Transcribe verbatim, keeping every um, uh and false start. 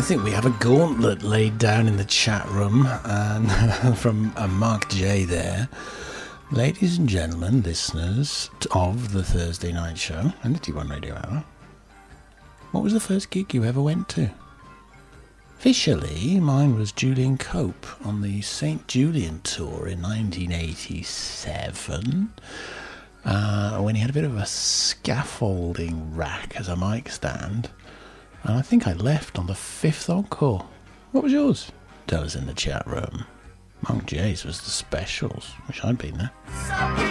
think we have a gauntlet laid down in the chat room, and from uh, Mark J there. Ladies and gentlemen, listeners of the Thursday Night Show and the T one Radio Hour, what was the first gig you ever went to? Officially, mine was Julian Cope on the Saint Julian tour in nineteen eighty-seven, uh, when he had a bit of a scaffolding rack as a mic stand, and I think I left on the fifth encore. What was yours? Tell us in the chat room. Monk J's was the specials. Wish I'd been there.